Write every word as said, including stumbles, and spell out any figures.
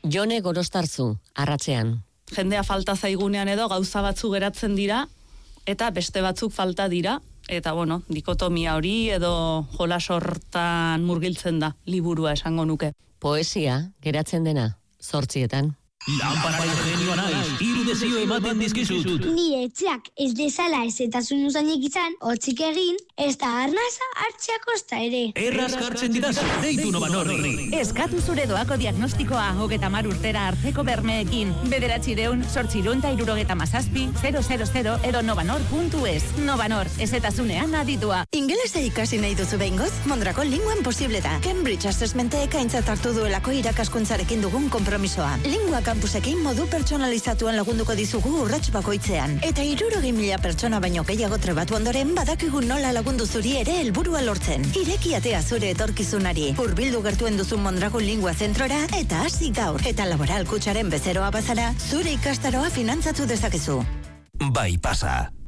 Jone Gorostarzu, Arratsean. Jendea falta zaigunean edo gauza batzuk geratzen dira, eta beste batzuk falta dira, eta bueno, dikotomia hori edo jolas hortan murgiltzen da, liburua esango nuke. Poesia, geratzen dena, zortzietan. Lanpararen genioa naiz, hiru desio ematen dizkizut. Nire etxeak ez dezala ez eta zunuzainek izan, hotzik egin, ez da arnaza hartzea kosta ere. Erraz jartzen didazu, deitu Novanorri. Eskatu zure doako diagnostikoa hogeta mar urtera hartzeko bermeekin. Bederatzireun, sortzirun ta irurogeta mazazpi, zero zero zero edo novanor puntu es. Novanor, ez eta zunean aditua. Ingelesa ikasi nahi duzu behingoz? Mondrako linguan posible da. Cambridge Assessmentek aintzat hartu duelako irakaskuntzarekin dugun konpromisoa. Lingua Campusekin modu pertsonalizatuan lagunduko dizugu urrats bakoitzean. Eta hirurogei mila pertsona baino gehiago trebatu ondoren badakigu nola lagundu zuri ere helburua lortzen. Ireki atea zure etorkizunari. Hurbildu gertuen duzu Mondragon Lingua Zentrora eta hasi gaur. Eta laboral kutsaren bezeroa bazara, zure ikastaroa finantzatu dezakezu. Bai pasa.